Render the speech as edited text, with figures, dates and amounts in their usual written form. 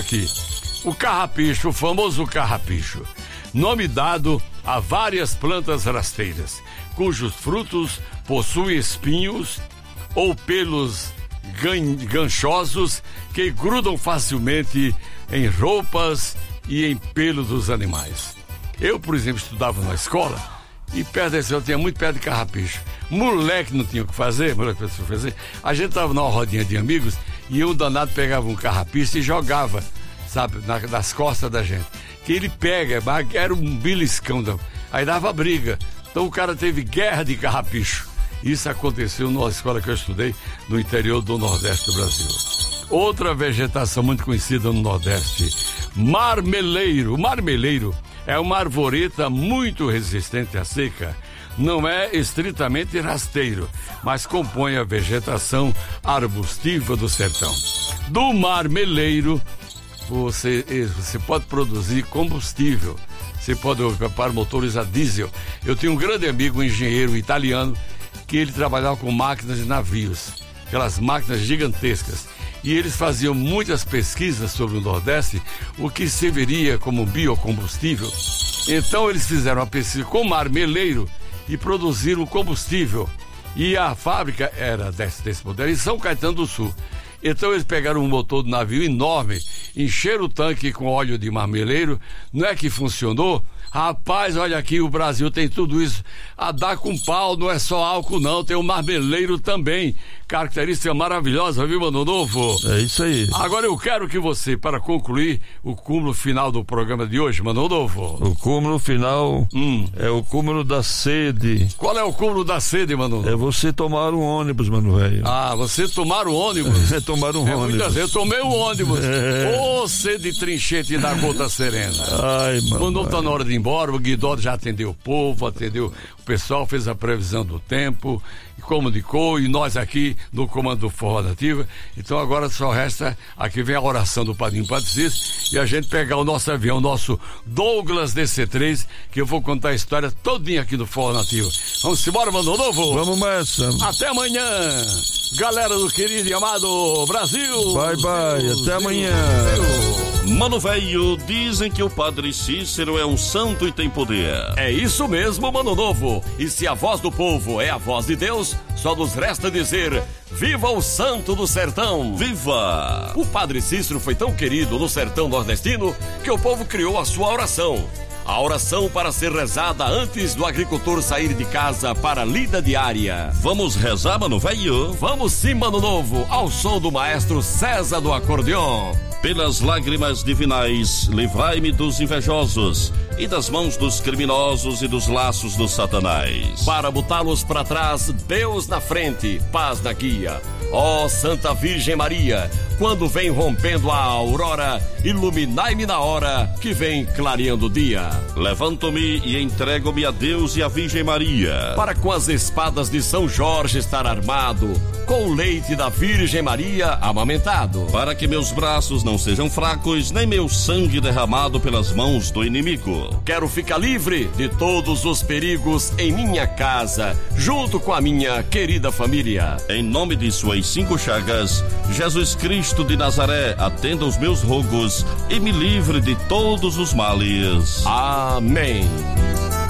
aqui. O carrapicho, o famoso carrapicho, nome dado a várias plantas rasteiras, cujos frutos possuem espinhos ou pelos ganchosos que grudam facilmente em roupas e em pelo dos animais. Eu, por exemplo, estudava na escola e perto desse eu tinha muito pé de carrapicho. Moleque não tinha o que fazer, a gente estava numa rodinha de amigos e um danado pegava um carrapicho e jogava, sabe, nas costas da gente. Que ele pega, era um beliscão, aí dava briga. Então o cara teve guerra de carrapicho. Isso aconteceu numa escola que eu estudei no interior do Nordeste do Brasil. Outra vegetação muito conhecida no Nordeste, marmeleiro. O marmeleiro é uma arvoreta muito resistente à seca. Não é estritamente rasteiro, mas compõe a vegetação arbustiva do sertão. Do marmeleiro, você pode produzir combustível. Você pode para motores a diesel. Eu tinha um grande amigo, um engenheiro italiano, que ele trabalhava com máquinas de navios, aquelas máquinas gigantescas. E eles faziam muitas pesquisas sobre o Nordeste, o que serviria como biocombustível. Então eles fizeram uma pesquisa com marmeleiro e produziram combustível. E a fábrica era desse modelo em São Caetano do Sul. Então eles pegaram um motor de navio enorme, encheram o tanque com óleo de marmeleiro. Não é que funcionou? Rapaz, olha aqui, o Brasil tem tudo isso a dar com pau, não é só álcool não, tem o marmeleiro também. Característica maravilhosa, viu, Mano Novo? É isso aí. Agora eu quero que você, para concluir o cúmulo final do programa de hoje, Mano Novo. O cúmulo final é o cúmulo da sede. Qual é o cúmulo da sede, Mano Novo? É você tomar um ônibus, mano velho. Ah, você tomar o ônibus? É tomar um ônibus. Muitas vezes eu tomei o ônibus. Ô, sede trinchete da gota serena. Ai, mano. Quando tá na hora de ir embora, o Guidó já atendeu o povo, atendeu o pessoal, fez a previsão do tempo, comunicou, e nós aqui no comando do Forró Nativa. Então agora só resta, aqui vem a oração do Padrinho Padre Cícero, e a gente pegar o nosso avião, o nosso Douglas DC-3, que eu vou contar a história todinha aqui do Forró Nativa. Vamos embora, Mano Novo? Vamos nessa. Até amanhã, galera do querido e amado Brasil. Bye, bye, até amanhã. Mano velho, dizem que o Padre Cícero é um santo e tem poder. É isso mesmo, Mano Novo. E se a voz do povo é a voz de Deus, só nos resta dizer: viva o santo do sertão! Viva! O Padre Cícero foi tão querido no sertão nordestino que o povo criou a sua oração. A oração para ser rezada antes do agricultor sair de casa para a lida diária. Vamos rezar, Mano velho? Vamos sim, Mano Novo, ao som do maestro César do acordeon. Pelas lágrimas divinais, livrai-me dos invejosos e das mãos dos criminosos e dos laços do Satanás. Para botá-los para trás, Deus na frente, paz na guia. Ó Santa Virgem Maria, quando vem rompendo a aurora, iluminai-me na hora que vem clareando o dia. Levanto-me e entrego-me a Deus e a Virgem Maria, para com as espadas de São Jorge estar armado, com o leite da Virgem Maria amamentado, para que meus braços não sejam fracos, nem meu sangue derramado pelas mãos do inimigo. Quero ficar livre de todos os perigos em minha casa, junto com a minha querida família. Em nome de suas 5 chagas, Jesus Cristo de Nazaré, atenda os meus rogos e me livre de todos os males. Amém.